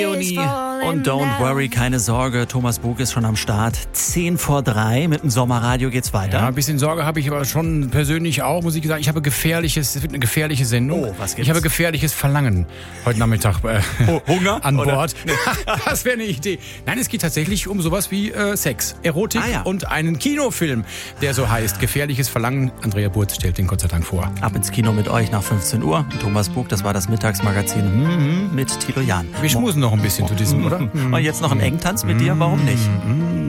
Leonie und Don't Worry, keine Sorge, Thomas Bug ist schon am Start. 2:10 mit dem Sommerradio geht's weiter. Ja, ein bisschen Sorge habe ich aber schon persönlich auch, muss ich sagen. Es wird eine gefährliche Sendung. Oh, was gibt's? Ich habe gefährliches Verlangen heute Nachmittag Hunger an oder? Bord. Das wäre eine Idee. Nein, es geht tatsächlich um sowas wie Sex, Erotik und einen Kinofilm, der so heißt. Gefährliches Verlangen. Andrea Burz stellt den Gott sei Dank vor. Ab ins Kino mit euch nach 15 Uhr. Thomas Bug, das war das Mittagsmagazin mit Thilo Jahn. Wir schmusen noch ein bisschen zu diesem, oder? Und jetzt noch ein Engtanz mit dir, warum nicht?